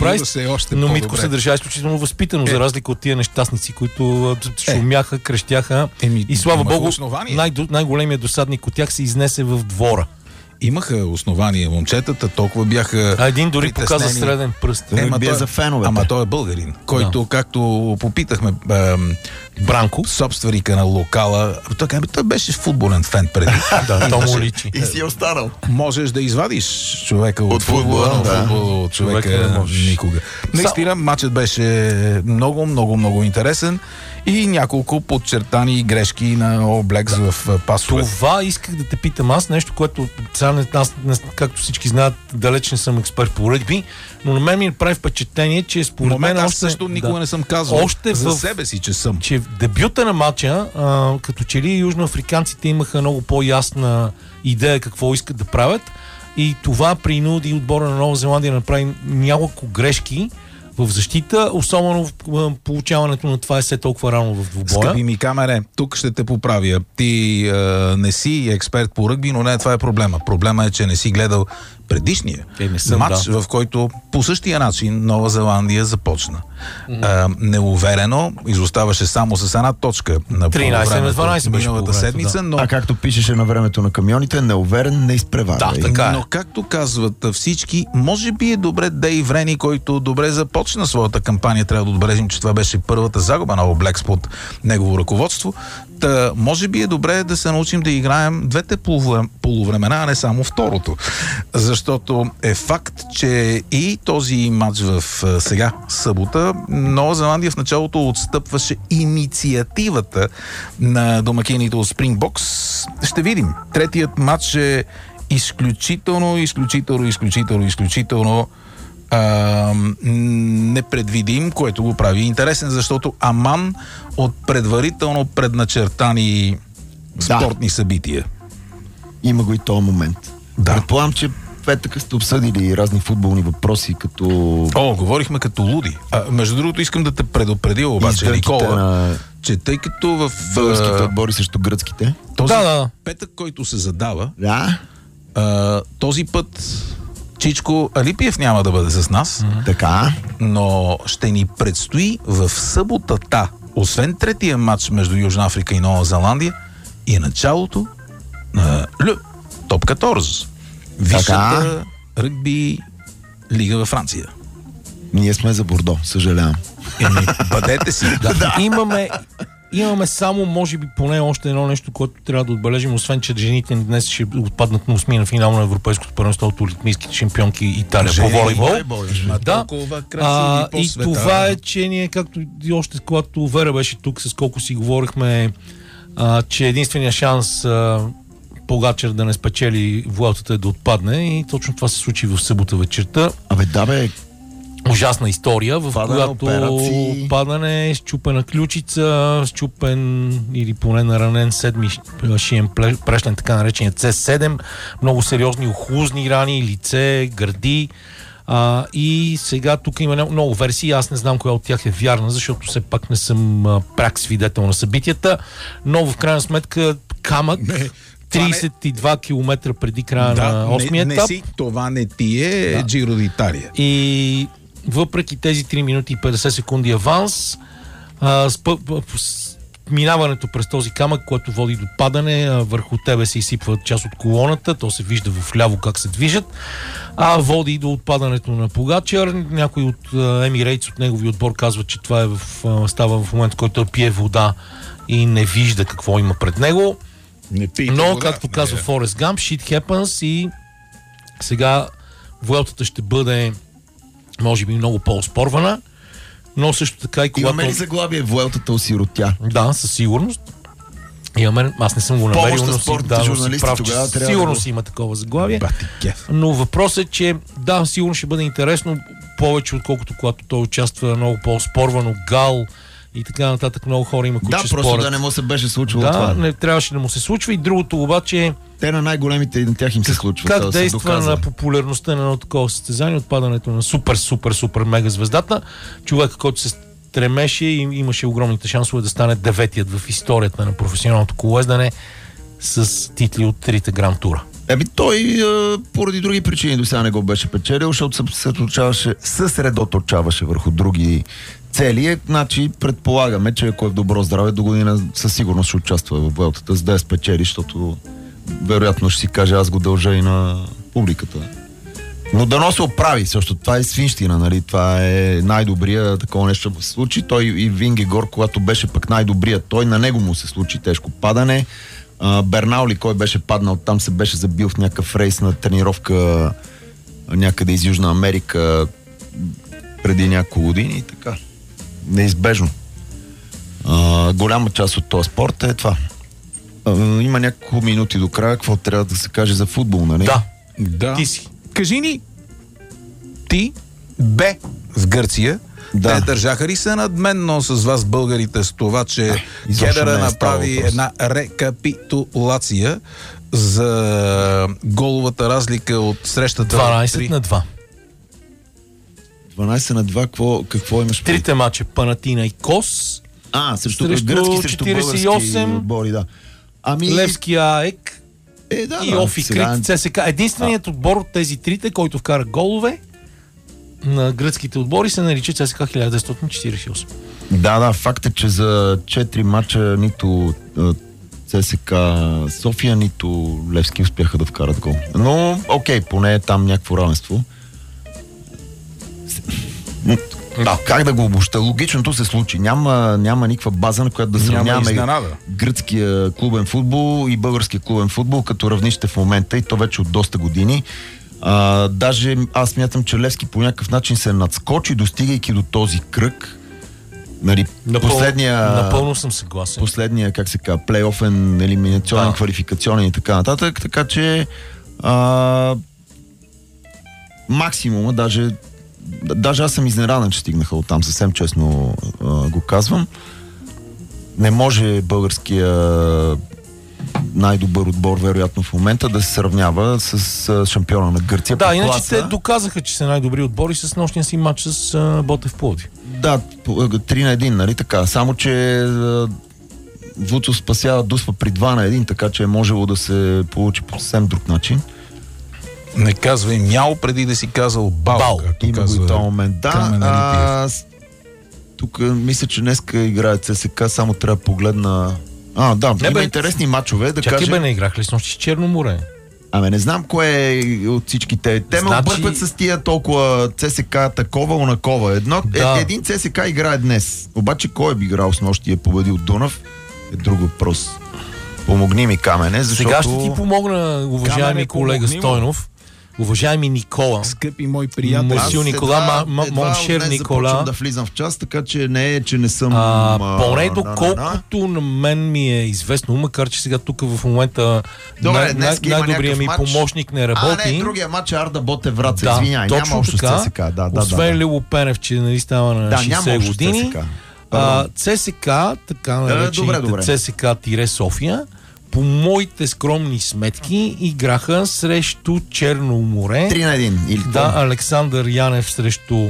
прайс, но Митко се държа изключително възпитано, за разлика от тия нещастници, които шумяха, крещяха. И слава Богу, най-големият досадник от тях се изнесе в двора. Имаха основания момчетата, толкова бяха... Един дори показа среден пръст. Бия за феновете. Ама той е българин, който, както попитахме Бранко, собственика на локала, той беше футболен фен преди. Да, то му личи. И си останал. Можеш да извадиш човека от футбола, но от човека никога. Наистина, матчът беше много, много, много интересен и няколко подчертани грешки на All Blacks в пасове. Това исках да те питам аз, нещо, което аз, както всички знаят, далеч не съм експерт по ръгби, но на мен ми прави впечатление, че според мен аз също никога не съм казал за себе си, че съм. Че в дебюта на матча, като че ли южноафриканците имаха много по-ясна идея какво искат да правят и това принуди отбора на Нова Зеландия да направи няколко грешки в защита, особено в получаването на това есе толкова рано в двубоя. Скъпи ми камере, тук ще те поправя. Ти не си експерт по ръгби, но не това е проблема. Проблема е, че не си гледал предишния матч, в който по същия начин Нова Зеландия започна. Неуверено, изоставаше само с една точка на 13-12 миналата седмица, но... А както пишеше на времето на камионите, неуверен, не изпреварва. Да, така е. Но както казват всички, може би е добре Дейв Рени, който добре започна своята кампания, трябва да отбележим, че това беше първата загуба на All Blacks под негово ръководство. Може би е добре да се научим да играем двете полувремена, а не само второто. Защото е факт, че и този матч в сега събота, Нова Зеландия в началото отстъпваше инициативата на домакините от Спрингбокс. Ще видим. Третият матч е изключително непредвидим, което го прави интересен, защото Аман от предварително предначертани спортни събития. Има го и този момент. Да. Предполагам, че петък сте обсъдили разни футболни въпроси, като... Говорихме като луди. Между другото, искам да те предупредя обаче, Никола, че тъй като в... Българските отбори срещу гръцките. Този петък, който се задава, този път Чичко Алипиев няма да бъде с нас. Така. Но ще ни предстои в съботата, освен третия матч между Южна Африка и Нова Зеландия, и началото на Топ 14. Висшата ръгби лига във Франция. Ние сме за Бордо, съжалявам. Бъдете си. Имаме само, може би, поне още едно нещо, което трябва да отбележим, освен, че жените днес ще отпаднат на осмина финал на Европейското първенство от олимпийските шампионки Италия по волейбол. И това е, че ние, както и още когато Вера беше тук, с колко си говорихме, че единственият шанс Погачар да не спечели Vuelтата е да отпадне, и точно това се случи в събота вечерта. Ужасна история, в която падане, счупена ключица, счупен или поне наранен седми шиен прешлен, така наречения C7, много сериозни охлузни рани, лице, гърди. И сега тук има много версии, аз не знам коя от тях е вярна, защото все пак не съм пряк свидетел на събитията, но в крайна сметка камък 32 км преди края на 8-ми етап. Това не ти е Джиро ди Италия. И въпреки тези 3 минути и 50 секунди аванс, минаването през този камък, който води до падане, върху тебе се изсипва част от колоната, то се вижда в ляво как се движат, води до отпадането на Погачар. Някой от Емирейтс, от негови отбор, казва, че това става в момент, в който пие вода и не вижда какво има пред него. Но, както казва Форест Гамп, shit happens, и сега Vuelтата ще бъде може би много по-оспорвана, но също така и когато... Имаме ли заглавие Vuelтата осиротя? Да, със сигурност. Аз не съм го намерил, но си прав, че сигурно си има такова заглавие. Но въпросът е, че сигурно ще бъде интересно повече, отколкото когато той участва много по-оспорвано, Гал и така нататък. Много хора има, които просто спорят. Да не му се беше случвало това. Не трябваше да му се случва. И другото обаче... Те на най-големите и на тях им се случва. Как действа на популярността на едно такова състезание, отпадането на супер мега звездата, човека, който се стремеше и имаше огромните шансове да стане 9-тият в историята на професионалното колоездане с титли от 3-те Гранд Тура. Той поради други причини до сега не го беше печелил, защото съсредоточаваше върху други цели. Значи предполагаме, че ако е в добро здраве, до година със сигурност ще участва в Vueltата, за да я спечели, защото вероятно ще си каже, аз го дължа и на публиката. Но дано се оправи, защото това е свинщина, нали? Това е най-добрия, такова нещо се случи. Той и Вингегор, когато беше пък най-добрия, той на него му се случи тежко падане. Бернаули, кой беше паднал, там се беше забил в някакъв рейс на тренировка някъде из Южна Америка преди няколко години и така. Неизбежно. Голяма част от този спорт е това. Има няколко минути до края, какво трябва да се каже за футбол, нали? Да. Ти си. Кажи ни, ти бе в Гърция. Да. Те държаха ли се надменно с вас българите с това, че Кедъра направи една рекапитулация за головата разлика от срещата? 12-2. 12-2, какво имаш? Трите мача, Панатина и Кос. Срещу гръцки, срещу 48 отбори, да. Левски АЕК и Офи Крит, ЦСК. Единственият отбор от тези трите, който вкара голове на гръцките отбори, се нарича ЦСК 1948. Да, факт е, че за 4 мача нито ЦСК София, нито Левски успяха да вкарат гол. Но, окей, поне е там някакво равенство. Да, как да го обобща? Логичното се случи. Няма никаква база, на която да сравняваме гръцкия клубен футбол и българския клубен футбол като равнище в момента, и то вече от доста години. Даже аз смятам, че Левски по някакъв начин се надскочи, достигайки до този кръг. Нали, напълно съм съгласен. Последния, как се казва, плейофен, елиминационен, квалификационен и така нататък. Така че максимума, даже аз съм изненадан, че стигнаха оттам, съвсем честно го казвам. Не може българския най-добър отбор, вероятно в момента, да се сравнява с шампиона на Гърция. Да, иначе те доказаха, че са най-добри отбори с нощния си матч с Ботев Пловдив. Да, 3-1, нали така. Само, че Вуцов спасява Дуспа при 2-1, така че е можело да се получи по съвсем друг начин. Не казвай мяу преди да си казал бал. Има го и този момент. Да, тук мисля, че днеска играе ЦСКА, само трябва да погледна. Има интересни мачове. Чакай бе, не играх ли с нощи с Черно море? Не знам кое е от всичките. Те ме объркват с тия толкова ЦСКА такова, онакова. Един ЦСКА играе днес. Обаче кой би играл с нощи и е победил Дунав е друг въпрос. Помогни ми, Камене, защото... Сега ще ти помогна, уважаеми колега Стойнов. Уважаеми Никола. Скъпи мой приятел. Мусил Никола, Моншер Никола. Започвам да влизам в час, така че не е, че не съм... Поне доколкото на мен ми е известно, макар че сега тук в момента най-добрият ми помощник не работи. Другия матч е Арда Ботев Враца, извиняй, няма общо с ЦСКА. Освен Лило Пенев, че става на 60 години. ЦСКА, така наречените ЦСКА-София, по моите скромни сметки играха срещу Черно море. 3-1. Да, Александър Янев срещу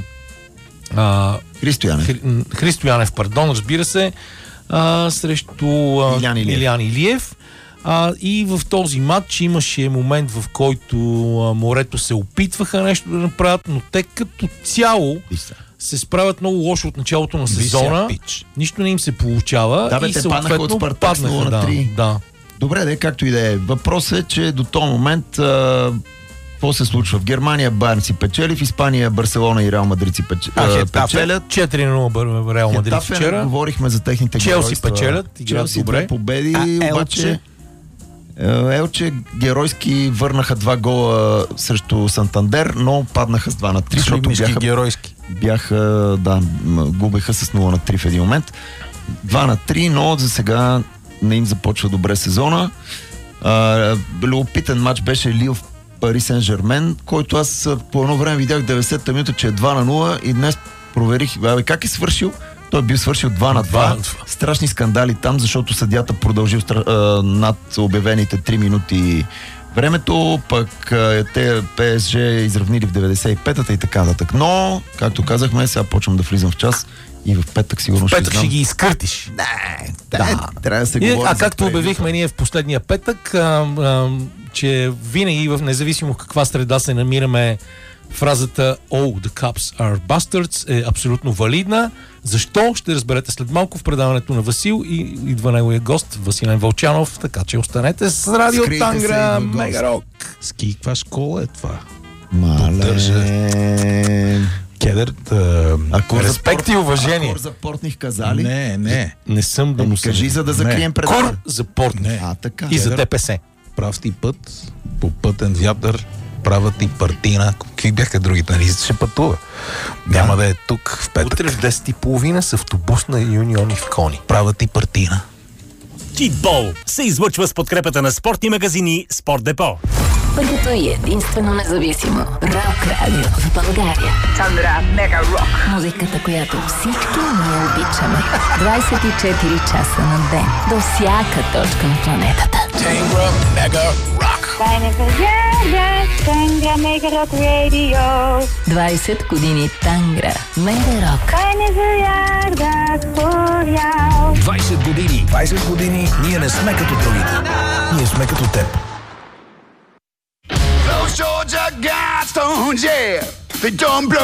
Христо Янев, разбира се, срещу Илян Илиев. И в този матч имаше момент, в който морето се опитваха нещо да направят, но те като цяло се справят много лошо от началото на сезона. Нищо не им се получава. И те паднаха от Спартак 0-3. Да. Добре, както и да е. Въпросът е, че до този момент какво се случва? В Германия Байерн си печели, в Испания Барселона и Реал Мадрид си печелят. 4-0 Реал Мадрид вчера. Говорихме за техните геройства. Челси печелят, играят добре. Победи, обаче Елче геройски върнаха 2 гола срещу Сантандер, но паднаха с 2-3, защото губеха с 0-3 в един момент. 2-3, но за сега не им започва добре сезона. Любопитен матч беше Лил в Пари Сен-Жермен, който аз по едно време видях 90-та минута, че е 2-0 и днес проверих как е свършил. Той е бил свършил 2-2. Страшни скандали там, защото съдията продължил над обявените 3 минути времето, пък те ПСЖ изравнили в 95-та и така нататък. Но, както казахме, сега почвам да влизам в час и в петък сигурно ще знам. В петък ще ги изкъртиш. Трябва да се говори. Както обявихме ние в последния петък, че винаги, независимо в каква среда се намираме, фразата "Oh, the cops are bastards" е абсолютно валидна. Защо? Ще разберете след малко в предаването на Васил и идва неговия гост Василен Вълчанов, така че останете с Радио Скрийте се, Тангра, идва гост. Мегарок. Ски, каква школа е това? Мале. Кедър, Респект и уважение. Кор за портних казали? Не съм да му се... Кажи, за да закрием пред... Кор за портни. А, така. И за ДПС. Прав ти път, по пътен вятър, права ти партина. Какви бяха другите? Нали ще пътува. Няма да е тук в петък. Утре в 10:30 с автобус на Юниони в Кони. Права ти партина. Читбол се излъчва с подкрепата на спортни магазини Спорт Депо. Първото и единствено независимо рок радио в България. Тангра Мега Рок. Музиката, която всички ние обичаме. 24 часа на ден. До всяка точка на планетата. Тангра Мега Рок. Тангра Мега Рок Радио. 20 години Тангра. Мега рок. 20 години. 20 години ние не сме като другите. Ние сме като теб. Those Georgia Guidestones, yeah, they don't blow.